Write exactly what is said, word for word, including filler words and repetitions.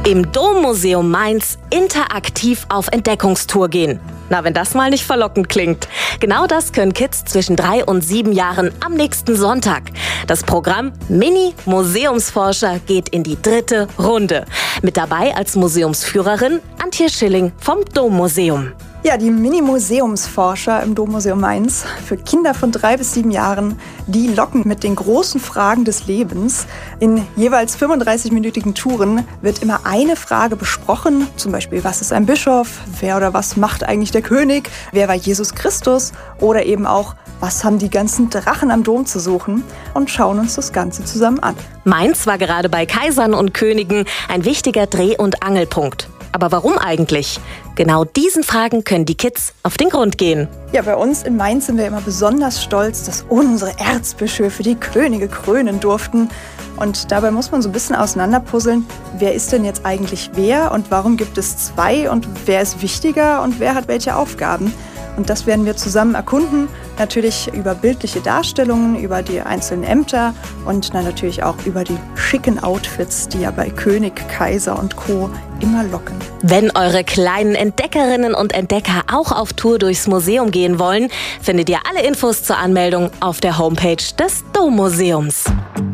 Im Dommuseum Mainz interaktiv auf Entdeckungstour gehen. Na, wenn das mal nicht verlockend klingt. Genau das können Kids zwischen drei und sieben Jahren am nächsten Sonntag. Das Programm Mini-Museumsforscher geht in die dritte Runde. Mit dabei als Museumsführerin Antje Schilling vom Dommuseum. Ja, die Mini-Museumsforscher im Dommuseum Mainz für Kinder von drei bis sieben Jahren, die locken mit den großen Fragen des Lebens. In jeweils fünfunddreißig-minütigen Touren wird immer eine Frage besprochen, zum Beispiel, was ist ein Bischof, wer oder was macht eigentlich der König, wer war Jesus Christus oder eben auch, was haben die ganzen Drachen am Dom zu suchen, und schauen uns das Ganze zusammen an. Mainz war gerade bei Kaisern und Königen ein wichtiger Dreh- und Angelpunkt. Aber warum eigentlich? Genau diesen Fragen können die Kids auf den Grund gehen. Ja, bei uns in Mainz sind wir immer besonders stolz, dass unsere Erzbischöfe die Könige krönen durften. Und dabei muss man so ein bisschen auseinanderpuzzeln, wer ist denn jetzt eigentlich wer und warum gibt es zwei und wer ist wichtiger und wer hat welche Aufgaben. Und das werden wir zusammen erkunden, natürlich über bildliche Darstellungen, über die einzelnen Ämter und dann natürlich auch über die schicken Outfits, die ja bei König, Kaiser und Co. immer locken. Wenn eure kleinen Entdeckerinnen und Entdecker auch auf Tour durchs Museum gehen wollen, findet ihr alle Infos zur Anmeldung auf der Homepage des Dommuseums.